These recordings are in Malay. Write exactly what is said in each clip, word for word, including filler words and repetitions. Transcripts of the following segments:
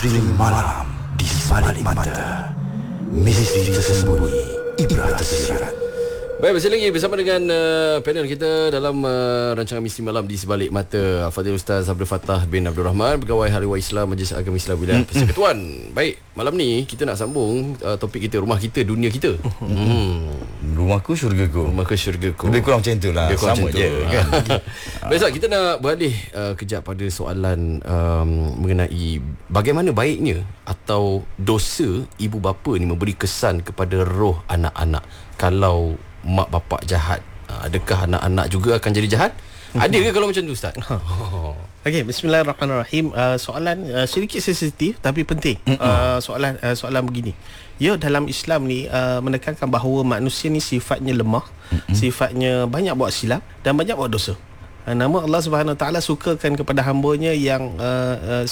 Misteri malam di sebalik mata. Misteri tersembunyi, ibrat tersirat. Baik, masih lagi bersama dengan uh, panel kita dalam uh, rancangan Misteri Malam di Sebalik Mata. Al-Fadhil Ustaz Abdul Fattah bin Abdul Rahman, Pegawai Hariwan Islam Majlis Agama Islam Wilayah Persekutuan. Baik, malam ni kita nak sambung uh, topik kita, rumah kita, dunia kita. Hmm. Rumahku, syurgaku. Rumahku, syurgaku. Lebih kurang macam tu lah. Sama je kan. Baik, Ustaz, kita nak beralih uh, kejap pada soalan um, mengenai bagaimana baiknya atau dosa ibu bapa ni memberi kesan kepada roh anak-anak. Kalau mak bapak jahat, adakah anak-anak juga akan jadi jahat? Ada ke kalau macam tu, Ustaz? Okey, bismillahirrahmanirrahim. Uh, soalan uh, sedikit sensitif tapi penting. Uh, soalan uh, soalan begini. Ya, dalam Islam ni uh, menekankan bahawa manusia ni sifatnya lemah, sifatnya banyak buat silap dan banyak buat dosa. Uh, nama Allah Subhanahu Wa Taala sukakan kepada hamba-Nya yang uh, uh,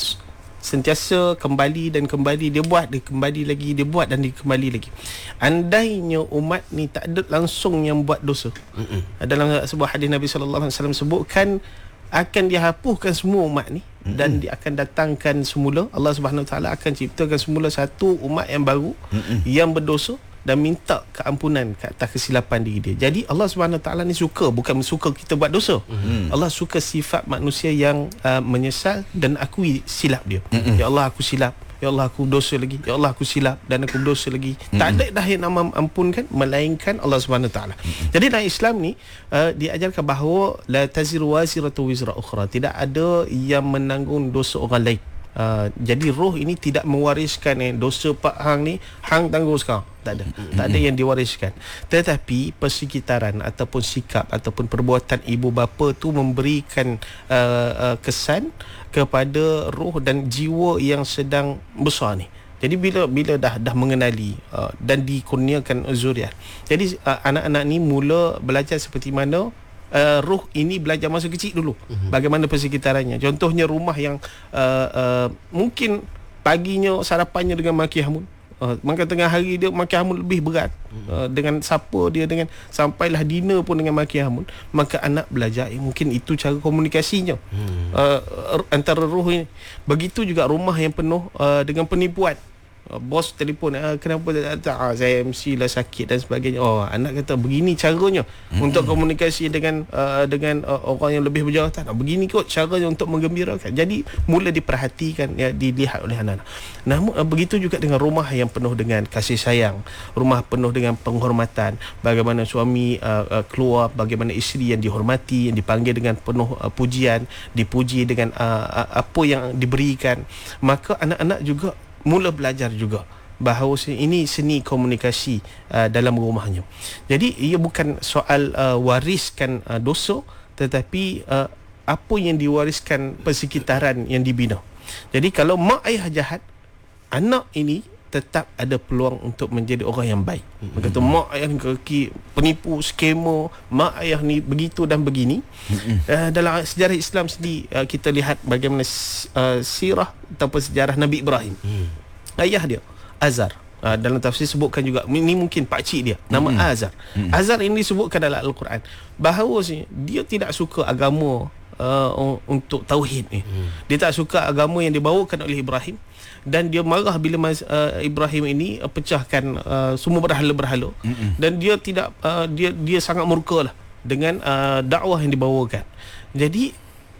sentiasa kembali dan kembali, dia buat, dia kembali lagi, dia buat dan dia kembali lagi. Andainya umat ni tak ada langsung yang buat dosa, mm-mm. dalam sebuah hadis Nabi sallallahu alaihi wasallam sebutkan akan dihapuskan semua umat ni, mm-mm. dan dia akan datangkan semula, Allah Subhanahu Wa Taala akan ciptakan semula satu umat yang baru, mm-mm. yang berdosa dan minta keampunan ke atas kesilapan diri dia. Jadi Allah Subhanahu Wa Taala ni suka, bukan suka kita buat dosa. Mm-hmm. Allah suka sifat manusia yang uh, menyesal dan akui silap dia. Mm-hmm. Ya Allah, aku silap. Ya Allah, aku dosa lagi. Ya Allah, aku silap dan aku berdosa lagi. Mm-hmm. Tak ada dah yang nama ampunkan melainkan Allah Subhanahu Wa Taala. Mm-hmm. Jadi dalam Islam ni uh, diajarkan bahawa la taziru waziratu wizra ukhra. Tidak ada yang menanggung dosa orang lain. Uh, jadi roh ini tidak mewariskan eh, dosa Pak Hang ni Hang tanggung sekarang. Tak ada. Tak ada yang diwariskan. Tetapi persekitaran ataupun sikap ataupun perbuatan ibu bapa tu memberikan uh, uh, kesan kepada roh dan jiwa yang sedang besar ni. Jadi bila bila dah dah mengenali uh, dan dikurniakan zuriat. Jadi uh, anak-anak ni mula belajar seperti mana Uh, roh ini belajar masa kecil dulu, uh-huh. bagaimana persekitarannya. Contohnya rumah yang uh, uh, mungkin paginya sarapannya dengan maki hamun, uh, maka tengah hari dia maki hamun lebih berat, uh-huh. uh, dengan siapa dia, dengan sampailah dinner pun dengan maki hamun. Maka anak belajar eh, mungkin itu cara komunikasinya, uh-huh. uh, antara roh ini. Begitu juga rumah yang penuh uh, dengan penipuan. Bos telefon, ah, kenapa tak, tak ah, saya M C lah sakit dan sebagainya. Oh, anak kata begini caranya mm-hmm. untuk komunikasi dengan uh, dengan uh, orang yang lebih berjawatan. Ah, begini kot caranya untuk menggembirakan. Jadi mula diperhatikan, ya, dilihat oleh anak-anak. Namun uh, begitu juga dengan rumah yang penuh dengan kasih sayang, rumah penuh dengan penghormatan. Bagaimana suami uh, uh, keluar, bagaimana isteri yang dihormati, yang dipanggil dengan penuh uh, pujian, dipuji dengan uh, uh, apa yang diberikan. Maka anak-anak juga mula belajar juga bahawa ini seni komunikasi uh, dalam rumahnya. Jadi ia bukan soal uh, wariskan uh, dosa, tetapi uh, apa yang diwariskan persekitaran yang dibina. Jadi kalau mak ayah jahat, anak ini tetap ada peluang untuk menjadi orang yang baik. Mm-hmm. Kata mak ayah ni kaki penipu, skamer, mak ayah ni begitu dan begini. Mm-hmm. Uh, dalam sejarah Islam sendiri uh, kita lihat bagaimana uh, sirah ataupun sejarah Nabi Ibrahim. Mm. Ayah dia Azar. Uh, dalam tafsir sebutkan juga, ini mungkin pakcik dia, nama mm-hmm. Azar. Mm-hmm. Azar ini disebutkan dalam Al-Quran bahawa dia tidak suka agama uh, untuk tauhid ni. Mm. Dia tak suka agama yang dibawakan oleh Ibrahim. Dan dia marah bila mas, uh, Ibrahim ini uh, pecahkan uh, semua berhala-berhala, mm-hmm. dan dia tidak uh, dia dia sangat murka lah dengan uh, dakwah yang dibawakan. Jadi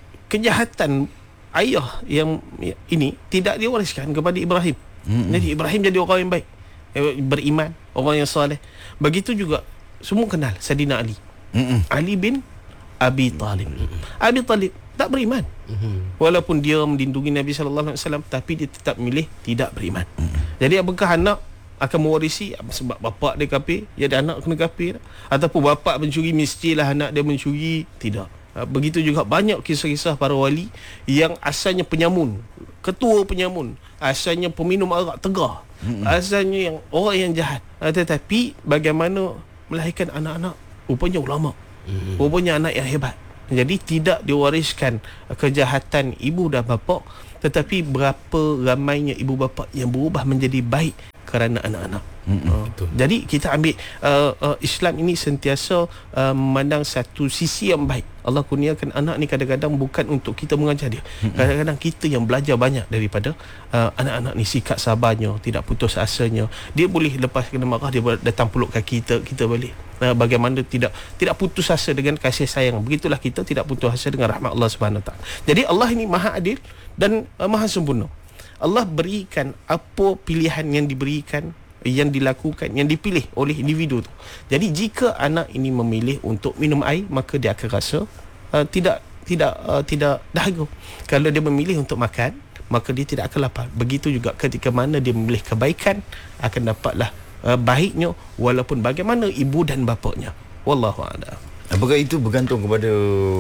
kejahatan ayah yang ini tidak diwariskan kepada Ibrahim. Mm-hmm. Jadi Ibrahim jadi orang yang baik, beriman, orang yang soleh. Begitu juga semua kenal Saidina Ali, mm-hmm. Ali bin Abi Talib. Mm-hmm. Abi Talib tak beriman, mm-hmm. walaupun dia melindungi Nabi sallallahu alaihi wasallam, tapi dia tetap milih tidak beriman. Mm-hmm. Jadi apakah anak akan mewarisi sebab bapak dia kafir, jadi anak kena kafir? Ataupun bapak mencuri, mestilah anak dia mencuri? Tidak. Begitu juga banyak kisah-kisah para wali yang asalnya penyamun, ketua penyamun, asalnya peminum arak tegar, mm-hmm. asalnya yang orang yang jahat, tetapi bagaimana melahirkan anak-anak rupanya ulama, mm-hmm. rupanya anak yang hebat. Jadi tidak diwariskan kejahatan ibu dan bapa, tetapi berapa ramainya ibu bapa yang berubah menjadi baik kerana anak-anak. Uh, jadi kita ambil uh, uh, Islam ini sentiasa uh, memandang satu sisi yang baik. Allah kurniakan anak ni kadang-kadang bukan untuk kita mengajar dia. Kadang-kadang kita yang belajar banyak daripada uh, anak-anak ni, sikap sabarnya, tidak putus asanya. Dia boleh lepas kena marah, dia datang peluk kaki kita, kita balik. Uh, bagaimana tidak tidak putus asa dengan kasih sayang. Begitulah kita tidak putus asa dengan rahmat Allah Subhanahu Wa Taala. Jadi Allah ini Maha Adil dan uh, Maha Sempurna. Allah berikan apa pilihan yang diberikan, yang dilakukan, yang dipilih oleh individu tu. Jadi jika anak ini memilih untuk minum air, maka dia akan rasa uh, tidak tidak uh, tidak dahaga. Kalau dia memilih untuk makan, maka dia tidak akan lapar. Begitu juga ketika mana dia memilih kebaikan, akan dapatlah uh, baiknya walaupun bagaimana ibu dan bapanya. Wallahu a'lam. Apakah itu bergantung kepada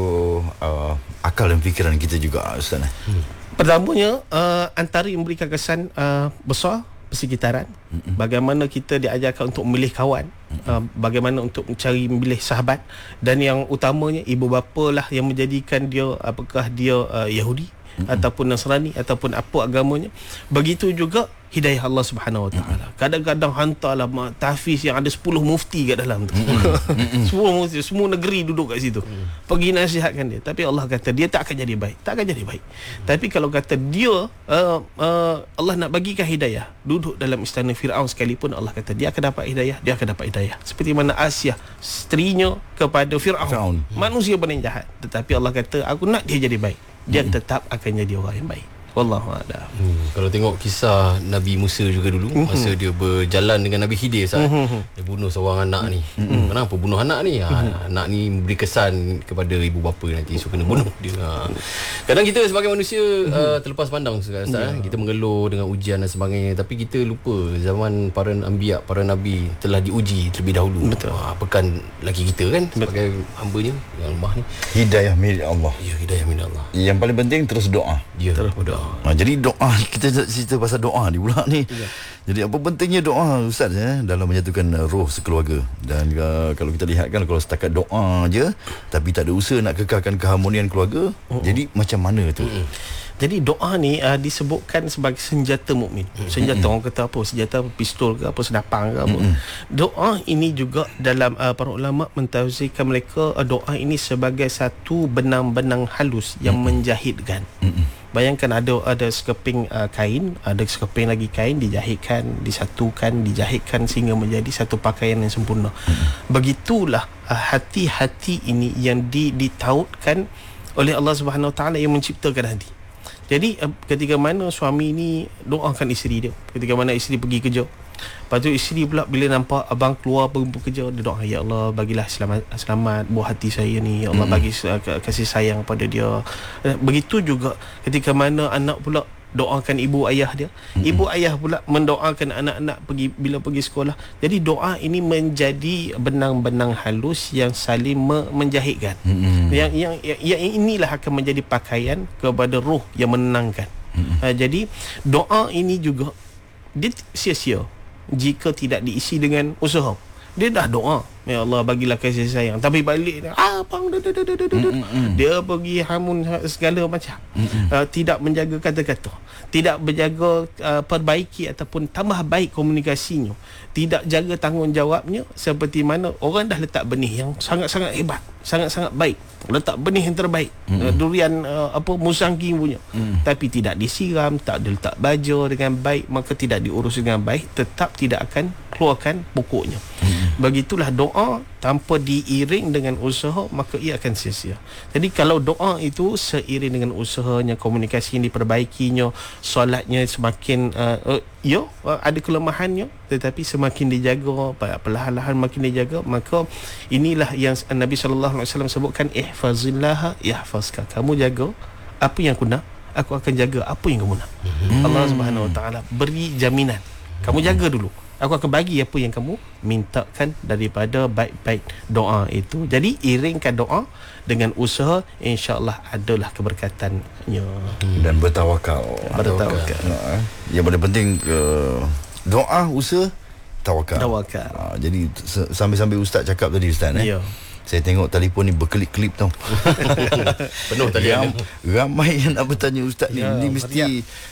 uh, akal dan fikiran kita juga, Ustaz? Hmm. Pertamanya, uh, antara yang memberikan kesan uh, besar persekitaran, mm-hmm. bagaimana kita diajarkan untuk memilih kawan, mm-hmm. uh, bagaimana untuk mencari memilih sahabat, dan yang utamanya ibu bapa lah yang menjadikan dia, apakah dia uh, Yahudi, mm-hmm. ataupun Nasrani, ataupun apa agamanya. Begitu juga hidayah Allah Subhanahu Wa Taala. Mm-hmm. Kadang-kadang hantarlah tahfiz yang ada sepuluh mufti kat dalam tu. Mm-hmm. Semua mufti, semua negeri duduk kat situ. Mm-hmm. Pergi nasihatkan dia, tapi Allah kata dia tak akan jadi baik, tak akan jadi baik. Mm-hmm. Tapi kalau kata dia uh, uh, Allah nak bagikan hidayah, duduk dalam istana Firaun sekalipun, Allah kata dia akan dapat hidayah, dia akan dapat hidayah. Seperti mana Asia, isterinya kepada Firaun, Firaun. manusia paling jahat, tetapi Allah kata aku nak dia jadi baik. Dia mm-hmm. tetap akan jadi orang yang baik. Wallahu a'lam. Hmm, kalau tengok kisah Nabi Musa juga dulu, mm-hmm. masa dia berjalan dengan Nabi Khidir, mm-hmm. dia bunuh seorang anak ni. Mm-hmm. Kenapa bunuh anak ni? Mm-hmm. Ha, anak ni memberi kesan kepada ibu bapa nanti, so kena bunuh dia. Ha. Kadang kita sebagai manusia mm-hmm. uh, terlepas pandang Ustaz, yeah. kita mengeluh dengan ujian dan sebagainya, tapi kita lupa zaman para anbiya, para nabi telah diuji terlebih dahulu. Betul. Ha, apakah lagi kita kan sebagai Betul. hamba-Nya yang lemah ni. Hidayah milik Allah. Ya, hidayah milik Allah. Yang paling penting terus doa. Ya, terus berdoa. Ha, jadi doa, kita cerita pasal doa ni pula ni. Ya. Jadi apa pentingnya doa, Ustaz, ya, dalam menyatukan uh, roh sekeluarga. Dan uh, kalau kita lihat kan, kalau setakat doa je tapi tak ada usaha nak kekalkan keharmonian keluarga, uh-uh. jadi macam mana tu? Uh-uh. Jadi doa ni uh, disebutkan sebagai senjata mukmin. Senjata, mm-hmm. orang kata apa? Senjata pistol ke apa, senapang ke apa. Mm-hmm. Doa ini juga dalam uh, para ulama mentafsirkan mereka, uh, doa ini sebagai satu benang-benang halus yang mm-hmm. menjahitkan. Mm-hmm. Bayangkan ada ada sekeping uh, kain, ada sekeping lagi kain, dijahitkan, disatukan, dijahitkan sehingga menjadi satu pakaian yang sempurna. Mm-hmm. Begitulah uh, hati-hati ini yang di, ditautkan oleh Allah Subhanahu Wa Taala yang menciptakan hati. Jadi ketika mana suami ni doakan isteri dia, ketika mana isteri pergi kerja, lepas tu isteri pula bila nampak abang keluar pergi kerja, dia doa, ya Allah bagilah selamat selamat buah hati saya ni, ya Allah hmm. bagi kasih sayang pada dia. Begitu juga ketika mana anak pula doakan ibu ayah dia, mm-hmm. ibu ayah pula mendoakan anak-anak pergi bila pergi sekolah. Jadi doa ini menjadi benang-benang halus yang saling me- menjahitkan. Mm-hmm. Yang, yang yang inilah akan menjadi pakaian kepada roh yang menenangkan. Mm-hmm. Uh, jadi doa ini juga dia sia-sia jika tidak diisi dengan usaha. Dia dah doa, ya Allah bagilah kasih sayang, tapi balik dia ah bang dah dah dah dah dah dia pergi hamun segala macam. Uh, tidak menjaga kata-kata, tidak menjaga uh, perbaiki ataupun tambah baik komunikasinya, tidak jaga tanggungjawabnya, seperti mana orang dah letak benih yang sangat-sangat hebat, sangat-sangat baik, letak benih yang terbaik, mm-hmm. uh, durian uh, apa musangking punya, mm. tapi tidak disiram, tak diletak baja dengan baik, maka tidak diurus dengan baik, tetap tidak akan keluarkan pokoknya. Mm-hmm. Begitulah doa tanpa diiring dengan usaha, maka ia akan sia-sia. Jadi kalau doa itu seiring dengan usahanya, komunikasi yang diperbaikinya, solatnya semakin uh, uh, ya uh, ada kelemahannya, tetapi semakin dijaga, perlahan-lahan makin dijaga, maka inilah yang Nabi sallallahu alaihi wasallam sebutkan, ihfazillah yahfazka. Kamu jaga apa yang aku nak, aku akan jaga apa yang kamu nak. Hmm. Allah Subhanahu Wa Taala beri jaminan. Kamu jaga dulu, aku akan bagi apa yang kamu mintakan daripada baik-baik doa itu. Jadi iringkan doa dengan usaha, insya-Allah adalah keberkatannya. Hmm. Dan bertawakal. Bertawakal. Nah, yang paling penting uh, doa, usaha, tawakal. Tawakal. Uh, jadi sambil-sambil ustaz cakap tadi, ustaz, eh. Ya. Saya tengok telefon ni berkelip-kelip tau. Penuh tadi. Ram, ramai yang nak bertanya ustaz ni. Ya, ni mesti Maria.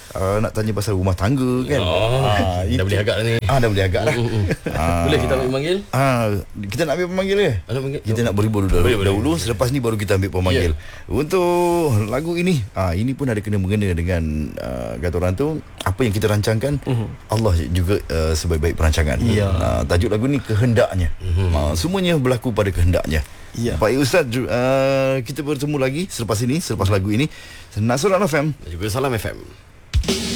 uh, nak tanya pasal rumah tangga kan. Oh, Ah, dah boleh agak ni. Ah, dah boleh agak lah. Ah, Boleh kita ambil panggil? Ah, kita nak ambil pemanggil ke? Ada panggil? Kita nak beribu dulu Boleh, boleh. dahulu, selepas ni baru kita ambil pemanggil. Untuk lagu ini, ah ini pun ada kena mengena dengan uh, kata orang tu, apa yang kita rancangkan, uh-huh. Allah juga uh, sebaik-baik perancangan. Ya. Ah, tajuk lagu ni kehendaknya. Uh-huh. Ah, semuanya berlaku pada kehendaknya. Ya. Baik Ustaz, ju- uh, kita bertemu lagi selepas ini, selepas lagu ini. Nasrul F M Dan juga Salam F M.